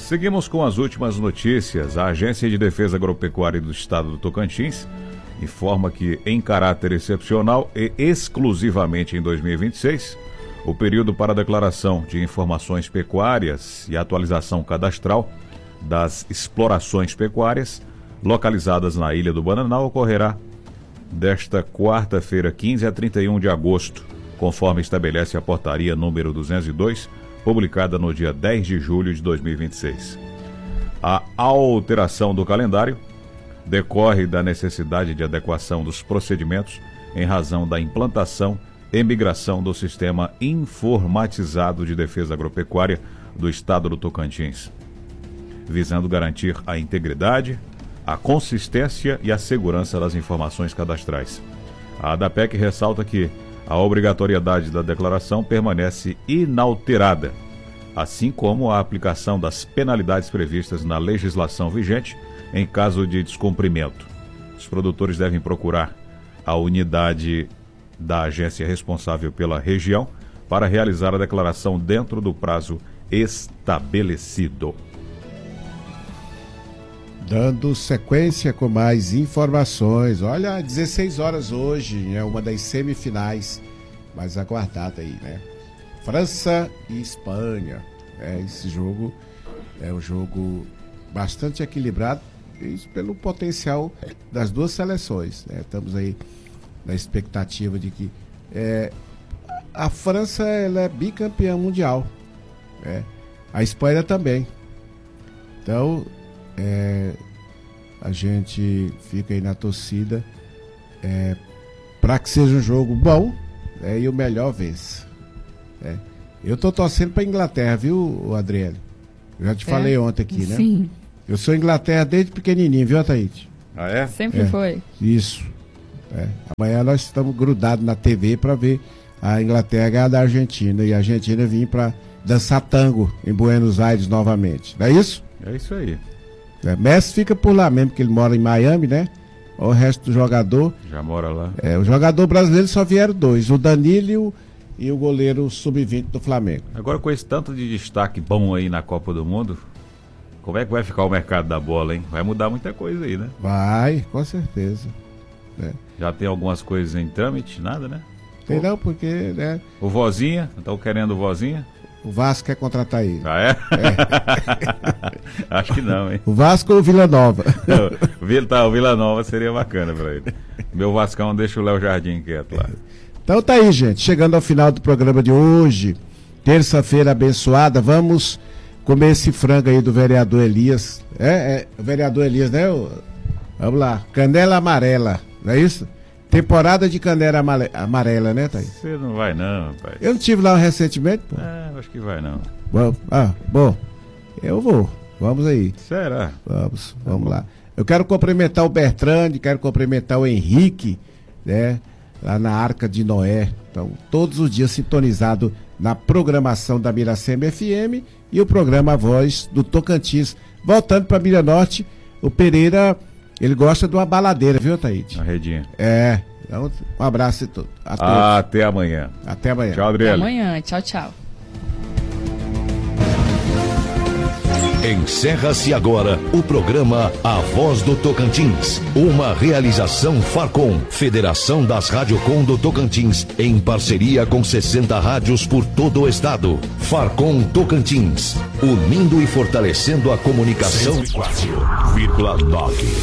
Seguimos com as últimas notícias. A Agência de Defesa Agropecuária do Estado do Tocantins informa que, em caráter excepcional e exclusivamente em 2026, o período para a declaração de informações pecuárias e atualização cadastral das explorações pecuárias localizadas na Ilha do Bananal ocorrerá desta quarta-feira, 15 a 31 de agosto, conforme estabelece a portaria número 202, publicada no dia 10 de julho de 2026. A alteração do calendário decorre da necessidade de adequação dos procedimentos em razão da implantação e migração do Sistema Informatizado de Defesa Agropecuária do Estado do Tocantins, visando garantir a integridade, a consistência e a segurança das informações cadastrais. A ADAPEC ressalta que a obrigatoriedade da declaração permanece inalterada, assim como a aplicação das penalidades previstas na legislação vigente em caso de descumprimento. Os produtores devem procurar a unidade da agência responsável pela região para realizar a declaração dentro do prazo estabelecido. Dando sequência com mais informações. Olha, 16 horas hoje, é uma das semifinais mais aguardada aí, né? França e Espanha. Esse jogo é um jogo bastante equilibrado, isso pelo potencial das duas seleções, né? Estamos aí na expectativa de que a França ela é bicampeã mundial, né? A Espanha também. Então a gente fica aí na torcida para que seja um jogo bom, e o melhor vença. Eu tô torcendo para Inglaterra, viu, Adriele? Eu já te falei ontem aqui, né? Sim. Eu sou Inglaterra desde pequenininho, viu, Ataíde? Ah, é? Sempre foi. Isso. Amanhã nós estamos grudados na TV para ver a Inglaterra ganhar da Argentina e a Argentina vir para dançar tango em Buenos Aires novamente. Não é isso? É isso aí. Messi fica por lá mesmo, porque ele mora em Miami, né? O resto do jogador... Já mora lá. O jogador brasileiro só vieram dois, o Danilo e o goleiro sub-20 do Flamengo. Agora, com esse tanto de destaque bom aí na Copa do Mundo, como é que vai ficar o mercado da bola, hein? Vai mudar muita coisa aí, né? Vai, com certeza. Já tem algumas coisas em trâmite, nada, né? Tem não, porque, né? O Vozinha, estão querendo o Vozinha? O Vasco quer contratar ele. Ah, é? Acho que não, hein? O Vasco ou o Vila Nova? O Vila Nova seria bacana pra ele. Meu Vascão deixa o Léo Jardim quieto lá. Então tá aí, gente. Chegando ao final do programa de hoje, terça-feira abençoada, vamos comer esse frango aí do vereador Elias. O vereador Elias, né? Vamos lá. Canela amarela, não é isso? Temporada de canela amarela, né, Thaís? Você não vai não, rapaz. Eu não estive lá recentemente, pô. Acho que vai não. Bom, eu vou. Vamos aí. Será? Vamos lá. Eu quero cumprimentar o Bertrand, quero cumprimentar o Henrique, né? Lá na Arca de Noé. Então, todos os dias sintonizado na programação da Miracema FM e o programa A Voz do Tocantins. Voltando para Mira Norte, o Pereira... Ele gosta de uma baladeira, viu, Taíde? Uma redinha. Então, um abraço a todos. Até amanhã. Até amanhã. Tchau, Adriele. Até amanhã. Tchau, tchau. Encerra-se agora o programa A Voz do Tocantins. Uma realização Farcom, Federação das Radiocom do Tocantins, em parceria com 60 rádios por todo o estado. Farcom Tocantins, unindo e fortalecendo a comunicação. 104,9